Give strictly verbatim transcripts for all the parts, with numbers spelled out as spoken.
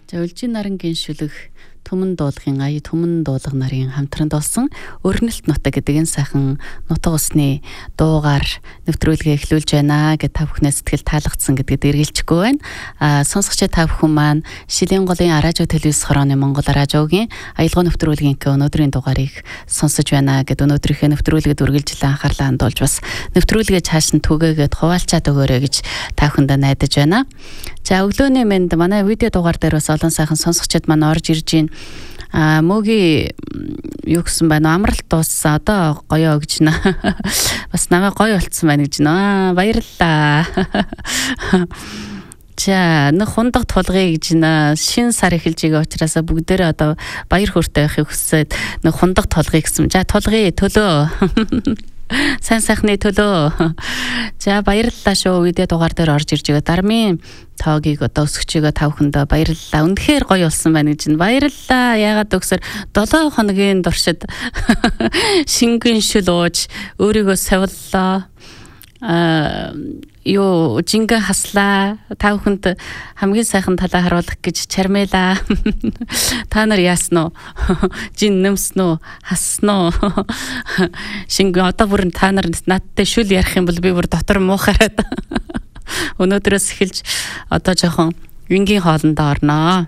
За Өлжийн нарангийн шүлэг Түмэн дуулгын ая Түмэн дуулга нарын хамтранд болсон Өрнөлт нутаг гэдэг энэ сайхан нутаг усны дуугаар нэвтрүүлгээ эхлүүлж байна гэж та бүхнээс сэтгэл таалагдсан гэдэгт эргэлжихгүй байна. А сонсогчид та бүхэн маань Шилийн голын радио телевиз хорооны Монгол радиогийн аялгаа нэвтрүүлгийн өнөөдрийн дугаарыг сонсож байна гэд өнөөдрийнхээ нэвтрүүлгэд үргэлжлэн анхаарлаа хандуулж бас нэвтрүүлгээ цааш нь түгээгээд хуваалцаад өгөөрэй гэж та бүхэндээ найдаж байна. За өглөөний мэнд манай видео дугаар дээр бас олон сайхан сонсогчид маань орж ирж байна. А мөгийн юу гэсэн байна амралт дууссан одоо гоё гэж нэ бас намайг гоё болцсон байна гэж нэ баярлалаа. За нэг хундаг тулгыг гэж нэ шин сар эхэлж байгаа учраас бүгдээрээ одоо баяр хөөртэй байхыг хүсээд нэг хундаг тулгыг гэсэн. За тулгыг төлөө сайн сайхны төлөө. За баярлалаа шүү видео дугаар дээр орж ирж байгаа дармын тоогийг одоо өсгөж байгаа та бүхэндээ баярлалаа. Үнэхээр гоё болсон байна гэж нь баярлалаа. Яагаад гэвэл долоо хоногийн туршид шингэн шүл ууж өөрийгөө савллаа. А юу жингэн хаслаа. Та бүхэнд хамгийн сайхан талаа харуулах гэж чармайлаа. Та нар яасан уу? Жин нэмсэн үү? Хассан уу? Шингэн одоо бүр та нар надтай шүл ярих юм бол би бүр дотор муухараад өнөөдрөөс эхэлж одоо жоохон вингийн хоолндоо орноо.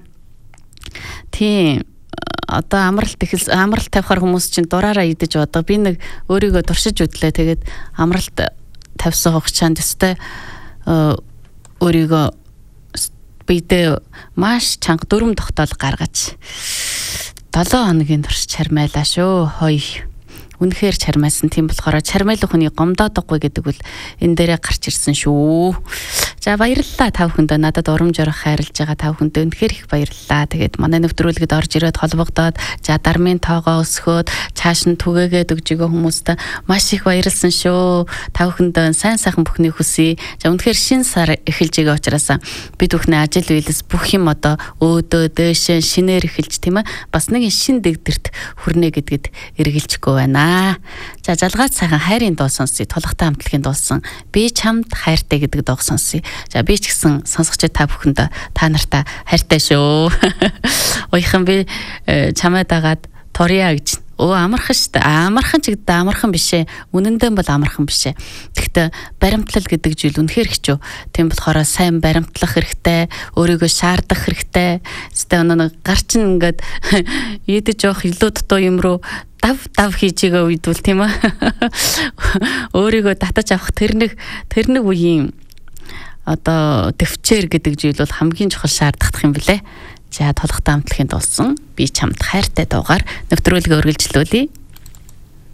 Тийм одоо амралт ихэл амралт тавихаар хүмүүс чинь дураараа идэж бодог. Би нэг өөрийгөө туршиж үтлээ. Тэгээд амралт тавьсан хугацаанд өстэй өөрийгөө бидээ маш чанга дөрөв тогтоол гаргаж долоо хоногийн турш чармайлаа шүү. Хой. Үнэхээр чармайсан. Тийм болохоор чармайлах хүний гомдоодоггүй гэдэг бол энэ дээрээ гарч ирсэн шүү. За баярлалаа та бүхэндээ надад урам зориг хайрлаж байгаа та бүхэндээ үнэхээр их баярлалаа. Тэгээд манай нэвтрүүлгэд орж ирээд холбогдоод за дармын тоогоо өсгөөд цааш нь түгээгээд өгж байгаа хүмүүстээ маш их баярлсан шүү. Та бүхэндээ сайн сайхан бүхний хүсье. За үнэхээр шин сар эхэлж байгаа учраас бид бүхний ажил үйлс бүх юм одоо өөдөө дээшээ шинээр эхэлж тийм ээ. Бас нэг шин дэгдэрт хүрнэ гэдгэд эргэлжихгүй байна. За жалгаач сайхан хайрын дуу сонсъё. Тулгатай хамтлагийн дуулсан би чамд хайртай гэдэг дуу сонсъё. За би ч гэсэн сонсогчид та бүхэнд та нартай хайртай шүү. Уяхан би чамайг дагаад турья гэж. Оо амархан шүү дээ. Амархан ч гэдэг амархан биш ээ. Үнэндээ бол амархан биш ээ. Гэхдээ баримтлал гэдэг зүйл үнэхээр хэцүү. Тийм болохоор сайн баримтлах хэрэгтэй, өөрийгөө шаардах хэрэгтэй. Эсвэл нэг гар чин ингээд идэж явах илүү дутуу юм руу дав дав хийж байгаа үед бол тийм ээ. Өөрийгөө татаж авах тэр нэг тэр нэг үеийн одоо төвчээр гэдэг зүйл бол хамгийн чухал шаардлагатай юм билэ. За тулгатай хамтлагийн дуулсан би чамд хайртай дуугаар нэвтрүүлгээ үргэлжлүүлье.